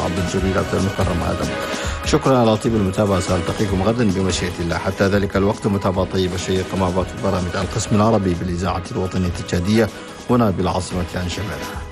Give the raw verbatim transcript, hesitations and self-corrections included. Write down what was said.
عبد الجليل عبد المكرم آدم. شكرا على طيب المتابعة، سألتقيكم غدا بمشيئة الله. حتى ذلك الوقت متابعة طيبة شيقة مع باقي برامج القسم العربي بالإذاعة الوطنية التشادية هنا بالعاصمة عن شمالها.